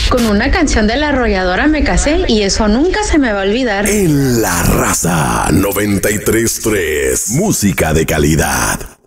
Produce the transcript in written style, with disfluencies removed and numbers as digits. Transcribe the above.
Con una canción de La Arrolladora me casé y eso nunca se me va a olvidar. En La Raza 93.3, música de calidad.